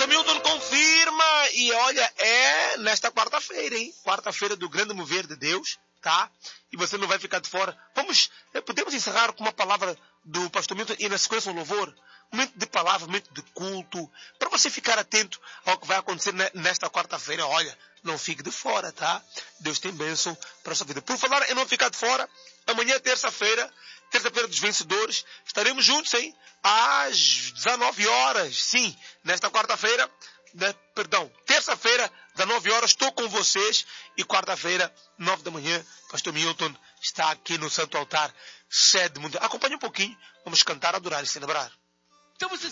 Pastor Milton confirma. E olha, é nesta quarta-feira, hein? Quarta-feira do grande mover de Deus, tá? E você não vai ficar de fora. Podemos encerrar com uma palavra do Pastor Milton e na sequência o louvor? Momento de palavra, momento de culto, para você ficar atento ao que vai acontecer nesta quarta-feira. Olha, não fique de fora, tá? Deus tem bênção para a sua vida. Por falar em não ficar de fora, amanhã, terça-feira dos vencedores, estaremos juntos, hein? Às 19 horas, sim, nesta quarta-feira, terça-feira, 19 horas, estou com vocês, e quarta-feira, 9 da manhã, Pastor Milton está aqui no Santo Altar, sede mundial. Acompanhe um pouquinho, vamos cantar, adorar e celebrar. Então você